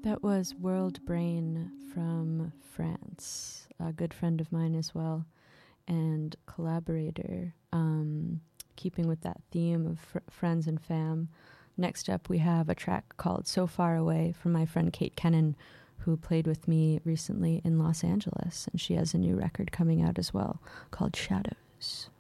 That was World Brain from France, a good friend of mine as well, and collaborator, keeping with that theme of friends and fam. Next up, we have a track called So Far Away from my friend Kate Kennan, who played with me recently in Los Angeles, and she has a new record coming out as well called Shadows.